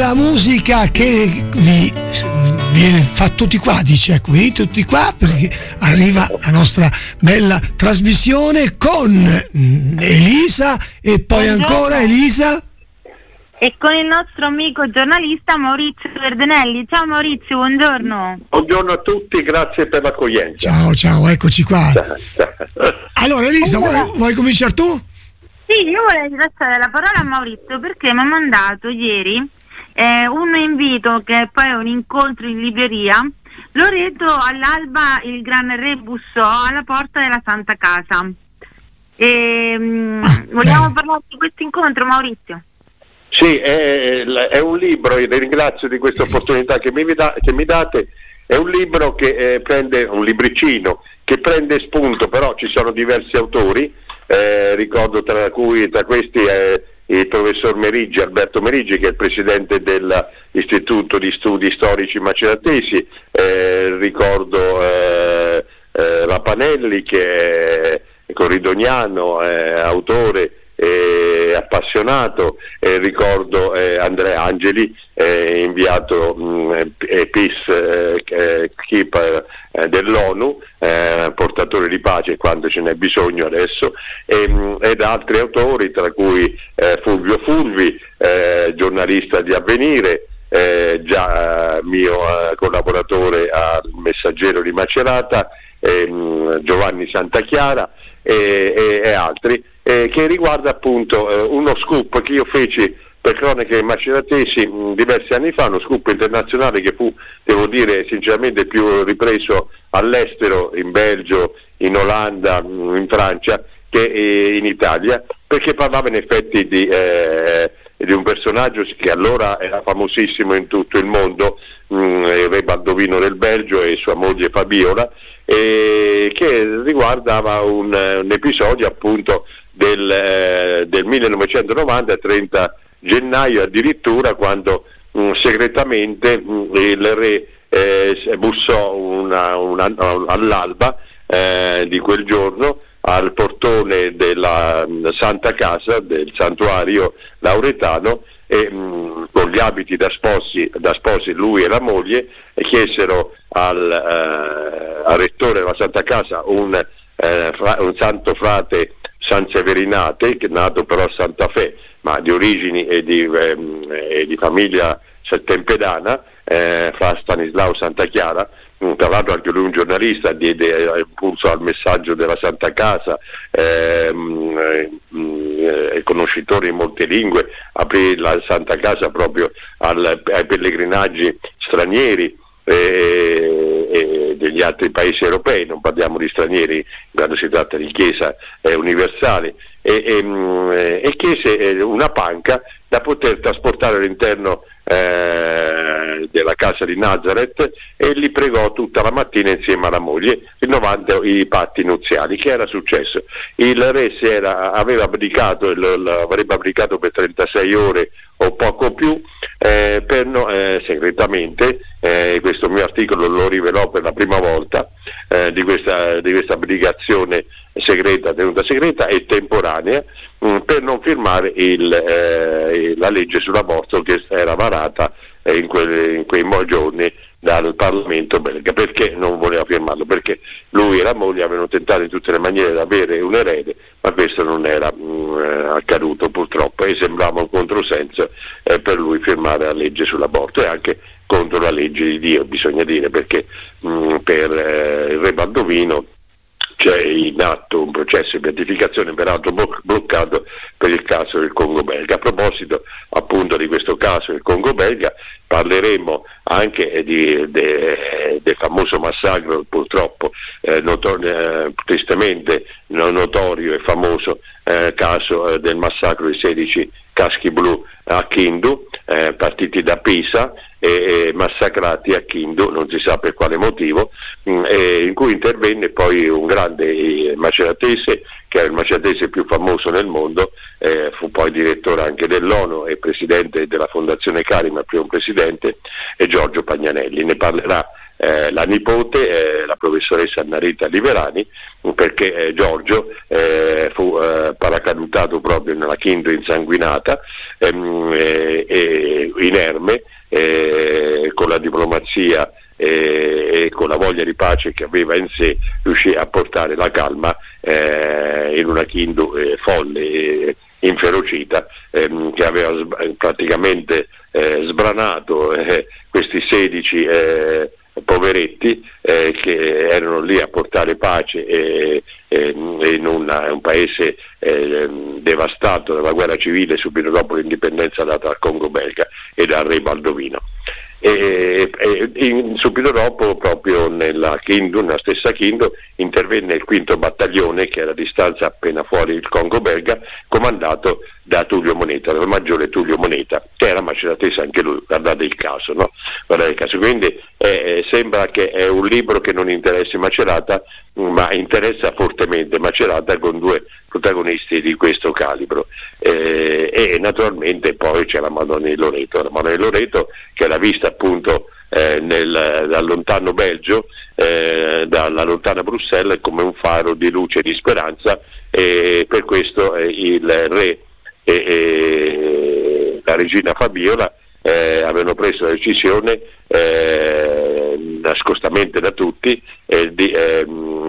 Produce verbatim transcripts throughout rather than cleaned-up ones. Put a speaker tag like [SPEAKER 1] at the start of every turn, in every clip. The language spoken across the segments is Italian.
[SPEAKER 1] la musica che vi viene fa tutti qua, dice, ecco, venite tutti qua perché arriva la nostra bella trasmissione con Elisa e poi
[SPEAKER 2] Buongiorno.
[SPEAKER 1] ancora Elisa
[SPEAKER 2] e con il nostro amico giornalista Maurizio Verdenelli. Ciao Maurizio, buongiorno.
[SPEAKER 3] Buongiorno a tutti, grazie per l'accoglienza.
[SPEAKER 1] ciao ciao, eccoci qua. Allora Elisa,
[SPEAKER 2] Allora,
[SPEAKER 1] vuoi, vuoi cominciare tu?
[SPEAKER 2] Sì, io vorrei lasciare la parola a Maurizio perché mi ha mandato ieri eh, un invito che poi è un incontro in libreria. Loreto all'alba il gran re bussò alla porta della Santa Casa. E, mh,
[SPEAKER 1] Ah,
[SPEAKER 2] vogliamo
[SPEAKER 1] bene.
[SPEAKER 2] parlare di questo incontro, Maurizio?
[SPEAKER 3] Sì, è, è un libro, e vi ringrazio di questa opportunità che mi, da, che mi date. È un libro che eh, prende, un libricino che prende spunto, però ci sono diversi autori, eh, ricordo tra cui tra questi è il professor Merigi, Alberto Merigi, che è il presidente dell'Istituto di Studi Storici Maceratesi, eh, ricordo eh, eh, Rapanelli, che è corridoniano, eh, autore e appassionato, eh, ricordo eh, Andrea Angeli, eh, inviato mh, eh, peace eh, keeper eh, dell'ONU, eh, portatore di pace quando ce n'è bisogno adesso, e, mh, ed altri autori, tra cui eh, Fulvio Fulvi, eh, giornalista di Avvenire, eh, già eh, mio eh, collaboratore al Messaggero di Macerata, eh, mh, Giovanni Santachiara e, e, e altri, eh, che riguarda appunto eh, uno scoop che io feci per Cronache Maceratesi mh, diversi anni fa, uno scoop internazionale che fu, devo dire sinceramente, più ripreso all'estero, in Belgio, in Olanda, mh, in Francia, che eh, in Italia, perché parlava in effetti di, eh, di un personaggio che allora era famosissimo in tutto il mondo, mh, il re Baldovino del Belgio e sua moglie Fabiola, eh, che riguardava un, un episodio appunto del, eh, del millenovecentonovanta, trenta gennaio addirittura, quando mh, segretamente mh, il re eh, bussò una, una, all'alba eh, di quel giorno al portone della mh, Santa Casa, del santuario lauretano, e mh, con gli abiti da sposi, da sposi lui e la moglie, e chiesero al, eh, al rettore della Santa Casa, un, eh, fra, un santo frate Sanseverinate, che è nato però a Santa Fe, ma di origini e di, ehm, e di famiglia settempedana, eh, fra Stanislao Santachiara, mh, tra l'altro anche lui un giornalista, diede impulso al Messaggio della Santa Casa, ehm, eh, è conoscitore in molte lingue, aprì la Santa Casa proprio al, ai pellegrinaggi stranieri e, e degli altri paesi europei, non parliamo di stranieri quando si tratta di chiesa eh, universale, e, e, e chiese una panca da poter trasportare all'interno eh, della casa di Nazareth, e li pregò tutta la mattina insieme alla moglie, rinnovando i patti nuziali. Che era successo? Il re si era, aveva abdicato, avrebbe abdicato per trentasei ore o poco più, eh, per no, eh, segretamente, eh, questo mio articolo lo rivelò per la prima volta, eh, di questa di questa abdicazione segreta, tenuta segreta e temporanea, mh, per non firmare il, eh, la legge sull'aborto che era varata eh, in, quelle, in quei giorni dal Parlamento belga. Perché non voleva firmarlo? Perché lui e la moglie avevano tentato in tutte le maniere di avere un erede, ma questo non era mh, accaduto purtroppo, e sembrava un controsenso eh, per lui firmare la legge sull'aborto, e anche contro la legge di Dio, bisogna dire, perché mh, per eh, il re Baldovino c'è in atto un processo di beatificazione, peraltro bloccato per il caso del Congo belga. A proposito appunto di questo caso del Congo belga, parleremo anche di, de, del famoso massacro, purtroppo eh, notor- eh, tristemente notorio e famoso eh, caso eh, del massacro di sedici caschi blu a Kindu, eh, partiti da Pisa e, e massacrati a Kindu, non si sa per quale motivo, mh, e in cui intervenne poi un grande maceratese, che era il maceratese più famoso nel mondo, eh, fu poi direttore anche dell'ONU e presidente della Fondazione Carima, primo presidente, e Giorgio Pagnanelli. Ne parlerà eh, la nipote, eh, la professoressa Annarita Liverani, perché eh, Giorgio eh, fu eh, paracadutato proprio nella Kindu insanguinata, ehm, e, e inerme, eh, con la diplomazia e, e con la voglia di pace che aveva in sé, riuscì a portare la calma eh, in una Kindu eh, folle e inferocita, ehm, che aveva sb- praticamente eh, sbranato eh, questi sedici eh, poveretti eh, che erano lì a portare pace e, e, in una, un paese eh, devastato dalla guerra civile subito dopo l'indipendenza data al Congo belga e dal re Baldovino. E, e in, subito dopo, proprio nella Kindu, nella stessa Kindu, intervenne il quinto battaglione, che era a distanza appena fuori il Congo belga, comandato da Tullio Moneta, dal maggiore Tullio Moneta, che era maceratese anche lui. Guardate il caso, no? Guardate il caso. Quindi eh, sembra che è un libro che non interessi Macerata, ma interessa fortemente Macerata, con due protagonisti di questo calibro, eh, e naturalmente poi c'è la Madonna di Loreto, la Madonna di Loreto che era vista appunto eh, nel, dal lontano Belgio, eh, dalla lontana Bruxelles, come un faro di luce e di speranza, e per questo eh, il re e, e la regina Fabiola eh, avevano preso la decisione, eh, nascostamente da tutti, eh, di eh,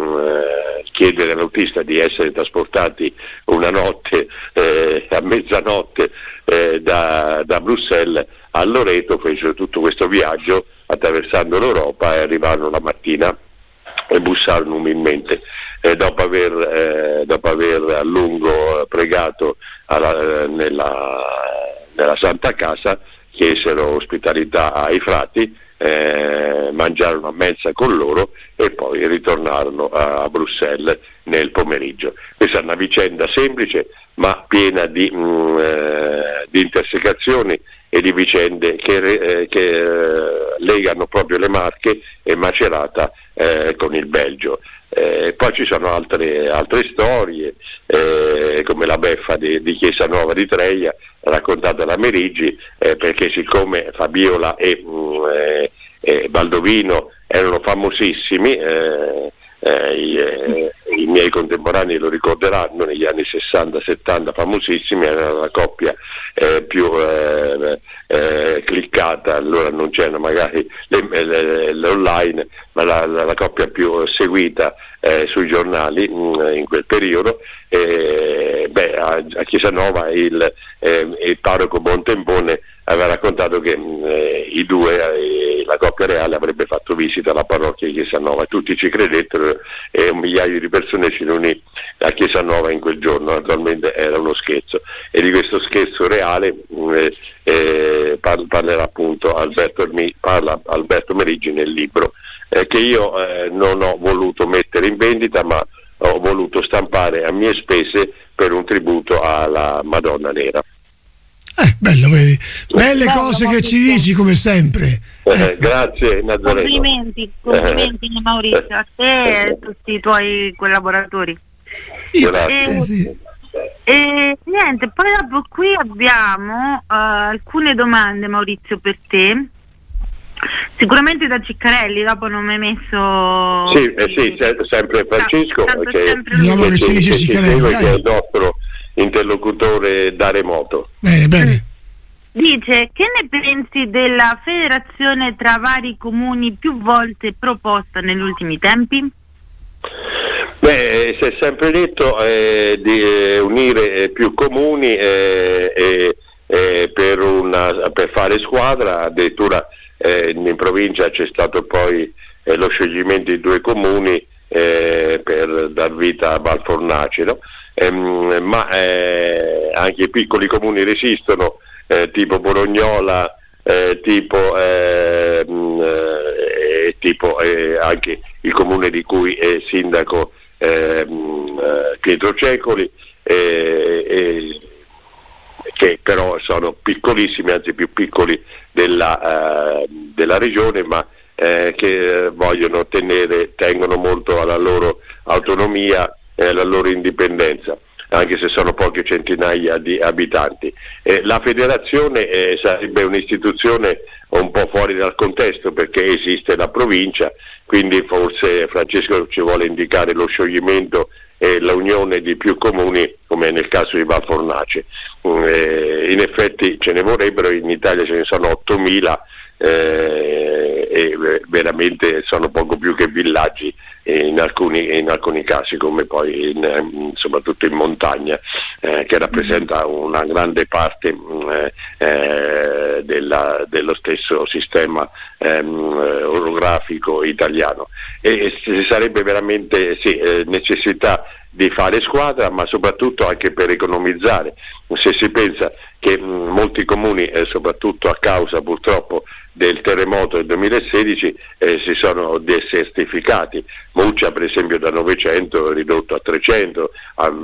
[SPEAKER 3] chiedere all'autista di essere trasportati una notte, eh, a mezzanotte, eh, da, da Bruxelles a Loreto. Fecero tutto questo viaggio attraversando l'Europa e arrivarono la mattina e bussarono umilmente. Eh, dopo, aver, eh, dopo aver a lungo pregato alla, nella, nella Santa Casa, chiesero ospitalità ai frati, eh, mangiarono a mensa con loro e poi ritornarono a, a Bruxelles nel pomeriggio. Questa è una vicenda semplice ma piena di, mh, eh, di intersecazioni e di vicende che, eh, che eh, legano proprio le Marche e Macerata eh, con il Belgio. Eh, poi ci sono altre, altre storie, eh, come la beffa di, di Chiesa Nuova di Treia, raccontata da Merigi, eh, perché siccome Fabiola e, mh, eh, e Baldovino erano famosissimi, eh, eh, i, eh, i miei contemporanei lo ricorderanno, negli anni sessanta settanta famosissimi, era la coppia eh, più eh, eh, cliccata, allora non c'erano magari le, le, le online, ma la, la, la coppia più seguita eh, sui giornali mh, in quel periodo. Eh, beh, a, a Chiesanova il, eh, il parroco Bontempone aveva raccontato che eh, i due, eh, la coppia reale, avrebbe fatto visita alla parrocchia di Chiesanova. Tutti ci credettero e un migliaio di persone si riunì a Chiesanova in quel giorno. Naturalmente era uno scherzo, e di questo scherzo reale eh, eh, par- parlerà appunto Alberto, parla Alberto Merigi nel libro, eh, che io eh, non ho voluto mettere in vendita, ma ho voluto stampare a mie spese per un tributo alla Madonna Nera.
[SPEAKER 1] Eh, bello, vedi, belle bello, cose che ci dici come sempre.
[SPEAKER 3] Eh, eh. Grazie Nazareno.
[SPEAKER 2] Complimenti, complimenti eh. Maurizio, a te e a tutti i tuoi collaboratori.
[SPEAKER 3] Grazie.
[SPEAKER 2] E, sì. e niente, poi dopo qui abbiamo uh, alcune domande, Maurizio, per te. Sicuramente da Ciccarelli, dopo non mi hai messo.
[SPEAKER 3] Sì, eh, sì, sempre Francesco,
[SPEAKER 2] tanto
[SPEAKER 3] che,
[SPEAKER 2] sempre
[SPEAKER 1] che, che ci dice Ciccarelli,
[SPEAKER 3] che è il nostro interlocutore da remoto.
[SPEAKER 1] Bene, bene.
[SPEAKER 2] Dice: che ne pensi della federazione tra vari comuni più volte proposta negli ultimi tempi?
[SPEAKER 3] Beh, si è sempre detto eh, di eh, unire più comuni eh, eh, eh, per, una, per fare squadra. Addirittura eh, in provincia c'è stato poi eh, lo scioglimento di due comuni eh, per dar vita a Valfornace, no? ehm, ma eh, anche i piccoli comuni resistono, eh, tipo Bolognola, eh, tipo, eh, eh, tipo eh, anche il comune di cui è sindaco eh, Pietro Cecoli, eh, eh, che però sono piccolissimi, anzi più piccoli della, eh, della regione, ma eh, che vogliono tenere, tengono molto alla loro autonomia e alla loro indipendenza, anche se sono poche centinaia di abitanti. Eh, la federazione eh, sarebbe un'istituzione un po' fuori dal contesto, perché esiste la provincia, quindi forse Francesco ci vuole indicare lo scioglimento e la unione di più comuni, come nel caso di Val Fornace. Eh, in effetti ce ne vorrebbero, in Italia ce ne sono ottomila, eh, e veramente sono poco più che villaggi in alcuni, in alcuni casi, come poi in, in, soprattutto in montagna, eh, che rappresenta una grande parte eh, della, dello stesso sistema ehm, orografico italiano, e ci sarebbe veramente sì, eh, necessità di fare squadra, ma soprattutto anche per economizzare. Se si pensa che mh, molti comuni, eh, soprattutto a causa purtroppo del terremoto del duemilasedici, eh, si sono desertificati. Muccia per esempio da novecento è ridotto a trecento, a, a,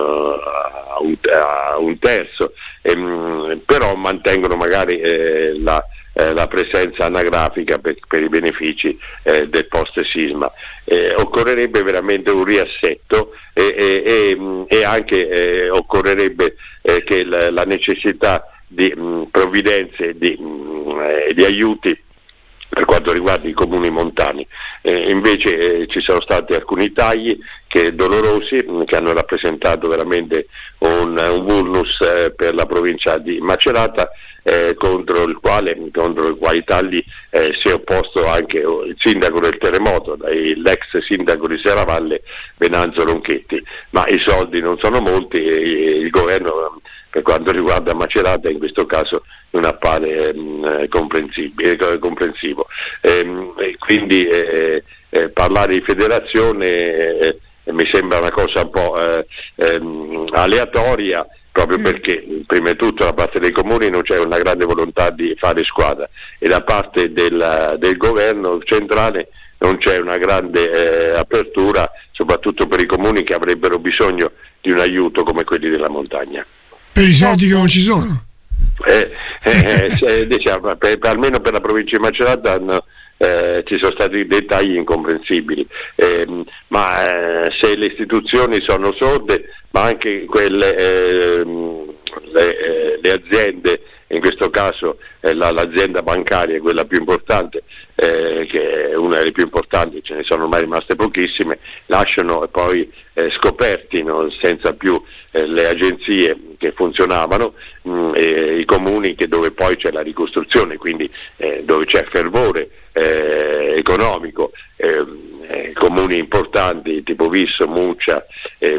[SPEAKER 3] un, a un terzo, e, mh, però mantengono magari eh, la Eh, la presenza anagrafica per, per i benefici eh, del post sisma. Eh, occorrerebbe veramente un riassetto e, e, e, e anche eh, occorrerebbe eh, che la, la necessità di mh, provvidenze, di, mh, eh, di aiuti per quanto riguarda i comuni montani. Eh, invece eh, ci sono stati alcuni tagli che dolorosi, mh, che hanno rappresentato veramente un, un vulnus eh, per la provincia di Macerata, Eh, contro il quale contro i quali tagli eh, si è opposto anche il sindaco del terremoto, l'ex sindaco di Serravalle Venanzo Ronchetti, ma i soldi non sono molti e il governo, per quanto riguarda Macerata, in questo caso non appare eh, comprensibile, eh, comprensivo. Ehm, e quindi eh, eh, parlare di federazione eh, mi sembra una cosa un po' eh, ehm, aleatoria, proprio mm. perché prima di tutto da parte dei comuni non c'è una grande volontà di fare squadra, e da parte del, del governo centrale non c'è una grande eh, apertura, soprattutto per i comuni che avrebbero bisogno di un aiuto come quelli della montagna.
[SPEAKER 1] Per i soldi che non ci sono?
[SPEAKER 3] Eh, eh, eh, diciamo, per, per, almeno per la provincia di Macerata no, eh, ci sono stati dei tagli incomprensibili, eh, ma eh, se le istituzioni sono sorde, ma anche quelle eh, le, eh, le aziende, in questo caso eh, la, l'azienda bancaria è quella più importante, eh, che è una delle più importanti, ce ne sono ormai rimaste pochissime, lasciano poi eh, scoperti, no, senza più eh, le agenzie che funzionavano, mh, e i comuni che dove poi c'è la ricostruzione, quindi eh, dove c'è fervore eh, economico, eh, eh, comuni importanti tipo Visso, Muccia, eh,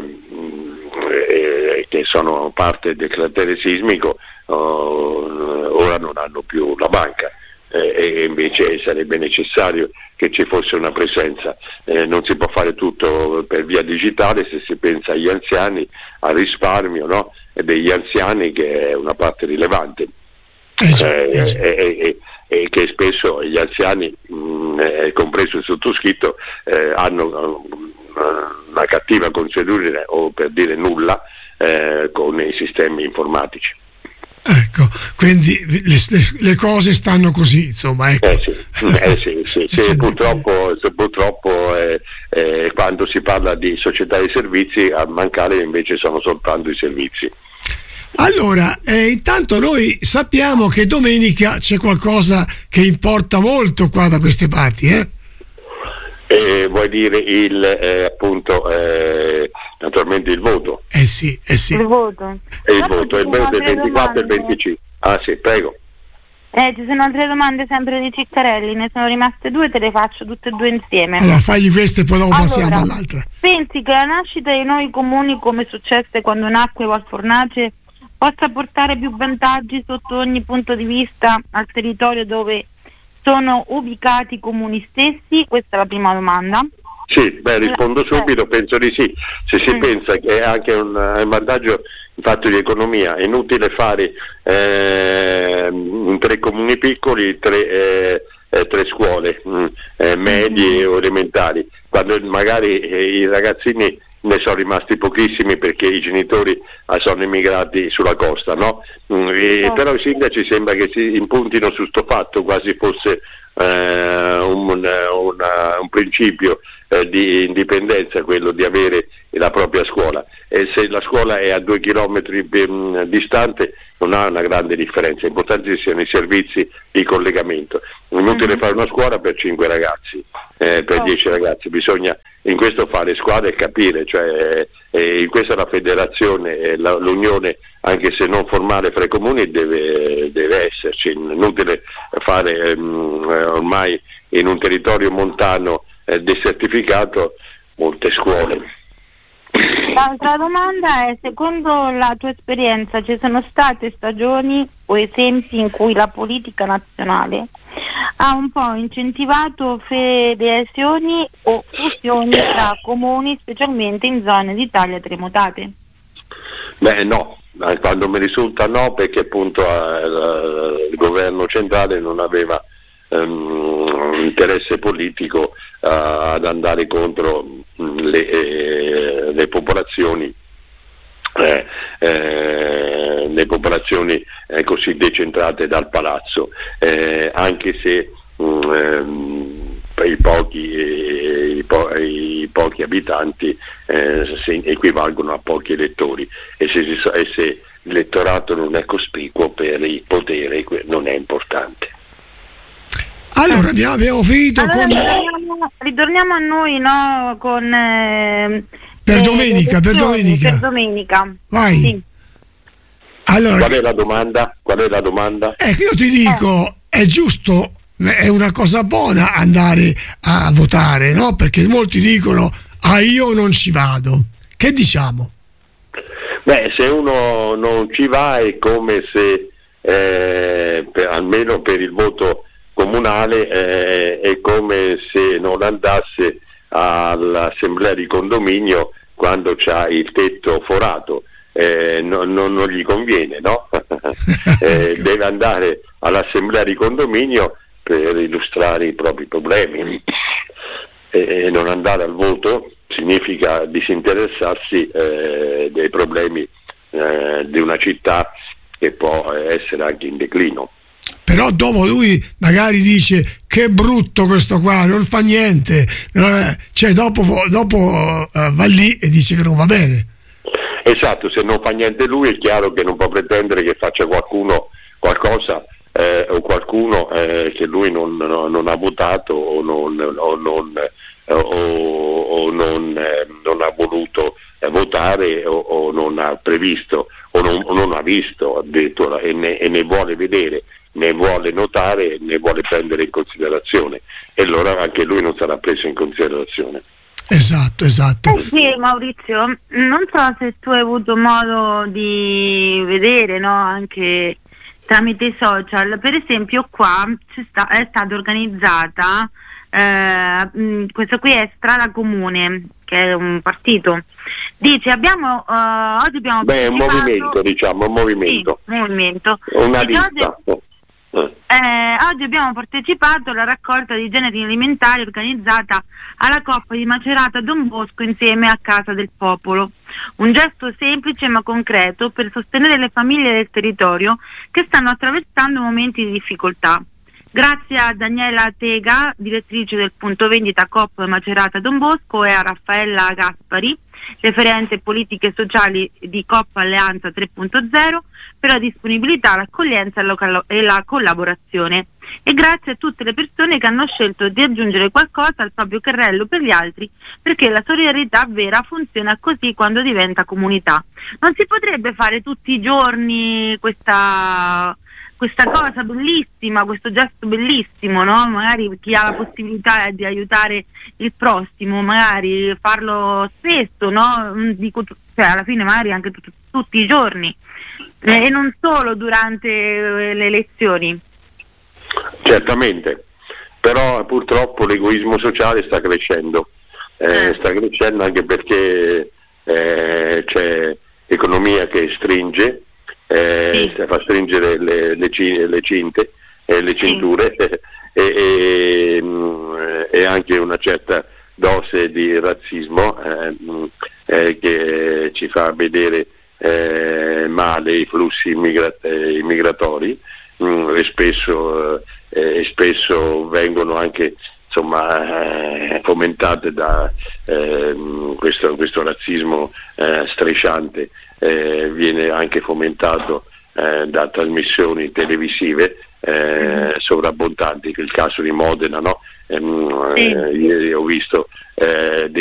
[SPEAKER 3] eh, che sono parte del cratere sismico, oh, ora non hanno più la banca, eh, e invece sarebbe necessario che ci fosse una presenza. Eh, non si può fare tutto per via digitale, se si pensa agli anziani, al risparmio, no? E degli anziani, che è una parte rilevante,
[SPEAKER 1] eh sì,
[SPEAKER 3] eh,
[SPEAKER 1] eh sì.
[SPEAKER 3] E, e, e che spesso gli anziani, mh, eh, compreso il sottoscritto, eh, hanno una cattiva consuetudine, o per dire nulla, eh, con i sistemi informatici.
[SPEAKER 1] Ecco, quindi le, le, le cose stanno così, insomma. Ecco.
[SPEAKER 3] Eh sì, eh sì, sì, sì, purtroppo, purtroppo eh, eh, quando si parla di società di servizi, a mancare invece sono soltanto i servizi.
[SPEAKER 1] Allora, eh, intanto noi sappiamo che domenica c'è qualcosa che importa molto qua da queste parti, eh?
[SPEAKER 3] Eh, vuoi dire il eh, appunto eh, naturalmente il voto?
[SPEAKER 1] Eh sì, eh sì.
[SPEAKER 2] Il voto.
[SPEAKER 3] E il voto, il voto del ventiquattro e il venticinque. Ah sì, prego.
[SPEAKER 2] Eh, ci sono altre domande sempre di Ciccarelli, ne sono rimaste due, te le faccio tutte e due insieme.
[SPEAKER 1] Allora fagli queste e poi dopo
[SPEAKER 2] allora,
[SPEAKER 1] passiamo all'altra.
[SPEAKER 2] Pensi che la nascita dei nuovi comuni, come successe quando nacque Val Fornace, possa portare più vantaggi sotto ogni punto di vista al territorio dove sono ubicati i comuni stessi? Questa è la prima domanda.
[SPEAKER 3] Sì, beh, rispondo subito, penso di sì. Se si mm. pensa che è anche un, un vantaggio in fatto di economia, è inutile fare eh, in tre comuni piccoli tre, eh, eh, tre scuole mh, eh, medie mm. o elementari, quando magari eh, i ragazzini ne sono rimasti pochissimi perché i genitori ah, sono emigrati sulla costa, no? Mm, e, oh. Però i sindaci sembra che si impuntino su sto fatto quasi fosse eh, un, una, un principio eh, di indipendenza, quello di avere la propria scuola, e se la scuola è a due chilometri mh, distante non ha una grande differenza, è importante che siano i servizi di collegamento, è inutile mm-hmm. fare una scuola per cinque ragazzi, eh, per dieci ragazzi, bisogna in questo fare squadra e capire, cioè eh, in questa la federazione, eh, la, l'unione, anche se non formale fra i comuni, deve, deve esserci. Inutile fare ehm, ormai in un territorio montano eh, desertificato molte scuole.
[SPEAKER 2] L'altra domanda è: secondo la tua esperienza ci sono state stagioni o esempi in cui la politica nazionale ha un po' incentivato federazioni o fusioni tra comuni, specialmente in zone d'Italia terremotate?
[SPEAKER 3] Beh no, quando mi risulta no, perché appunto eh, il governo centrale non aveva um, interesse politico uh, ad andare contro le, eh, le popolazioni eh, eh, le popolazioni eh, così decentrate dal palazzo, eh, anche se um, per i pochi, eh, i, po- i pochi abitanti eh, si equivalgono a pochi elettori, e se, si, e se l'elettorato non è cospicuo per il potere non è importante.
[SPEAKER 1] Allora abbiamo, abbiamo finito
[SPEAKER 2] allora,
[SPEAKER 1] con...
[SPEAKER 2] ritorniamo, ritorniamo a noi, no, con eh,
[SPEAKER 1] per domenica, per domenica.
[SPEAKER 2] Per domenica.
[SPEAKER 1] Vai.
[SPEAKER 2] Sì.
[SPEAKER 3] Allora, qual è la domanda? Qual è la domanda?
[SPEAKER 1] Ecco, io ti dico, eh. è giusto, è una cosa buona andare a votare, no? Perché molti dicono, ah, io non ci vado. Che diciamo?
[SPEAKER 3] Beh, se uno non ci va è come se, eh, per, almeno per il voto comunale, eh, è come se non andasse all'assemblea di condominio quando c'ha il tetto forato, eh, non, non, non gli conviene, no? eh, deve andare all'assemblea di condominio per illustrare i propri problemi, e non andare al voto significa disinteressarsi eh, dei problemi eh, di una città che può essere anche in declino.
[SPEAKER 1] Però dopo lui magari dice che brutto questo qua, non fa niente, cioè dopo, dopo uh, va lì e dice che non va bene.
[SPEAKER 3] Esatto, se non fa niente lui è chiaro che non può pretendere che faccia qualcuno qualcosa eh, o qualcuno eh, che lui non, no, non ha votato o non, o non, o, o non, eh, non ha voluto eh, votare o, o non ha previsto o non, o non ha visto addirittura, e ne, e ne vuole vedere, ne vuole notare, ne vuole prendere in considerazione, e allora anche lui non sarà preso in considerazione.
[SPEAKER 1] Esatto, esatto.
[SPEAKER 2] Eh sì, Maurizio, non so se tu hai avuto modo di vedere, no, anche tramite i social, per esempio qua c'è sta, è stata organizzata eh, mh, questo qui è Strada Comune, che è un partito. Dice abbiamo uh, oggi abbiamo
[SPEAKER 3] Beh, un movimento, diciamo, un movimento.
[SPEAKER 2] Sì, un movimento.
[SPEAKER 3] Una
[SPEAKER 2] Dice,
[SPEAKER 3] lista.
[SPEAKER 2] oggi, eh, oggi abbiamo partecipato alla raccolta di generi alimentari organizzata alla Coppa di Macerata Don Bosco insieme a Casa del Popolo. Un gesto semplice ma concreto per sostenere le famiglie del territorio che stanno attraversando momenti di difficoltà. Grazie a Daniela Tega, direttrice del punto vendita Coop Macerata Don Bosco, e a Raffaella Gaspari, referente politiche sociali di Coop Alleanza tre punto zero, per la disponibilità, l'accoglienza e la collaborazione. E grazie a tutte le persone che hanno scelto di aggiungere qualcosa al proprio carrello per gli altri, perché la solidarietà vera funziona così quando diventa comunità. Non si potrebbe fare tutti i giorni questa... questa cosa bellissima, questo gesto bellissimo, no? Magari chi ha la possibilità di aiutare il prossimo, magari farlo spesso, no? Dico, cioè alla fine magari anche t- tutti i giorni, eh, e non solo durante eh, le elezioni.
[SPEAKER 3] Certamente, però purtroppo l'egoismo sociale sta crescendo, eh, sta crescendo anche perché eh, c'è economia che stringe, Eh, sì. fa stringere le, le, le cinte e eh, le cinture, sì. e, e, e anche una certa dose di razzismo eh, eh, che ci fa vedere eh, male i flussi immigra- eh, immigratori mh, e spesso, eh, spesso vengono anche insomma eh, fomentate da eh, questo, questo razzismo eh, strisciante. Eh, viene anche fomentato eh, da trasmissioni televisive eh, sovrabbondanti, che è il caso di Modena, no? Ehm,
[SPEAKER 2] Sì.
[SPEAKER 3] eh, ieri ho visto eh,